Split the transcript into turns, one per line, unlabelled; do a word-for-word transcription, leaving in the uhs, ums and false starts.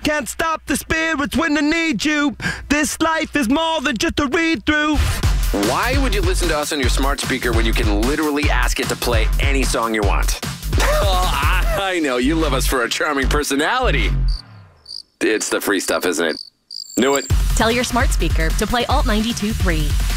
Can't stop the spirits when I need you. This life is more than just a read-through.
Why would you listen to us on your smart speaker when you can literally ask it to play any song you want? Oh, I know. You love us for our charming personality. It's the free stuff, isn't it? Knew it.
Tell your smart speaker to play Alt ninety-two point three.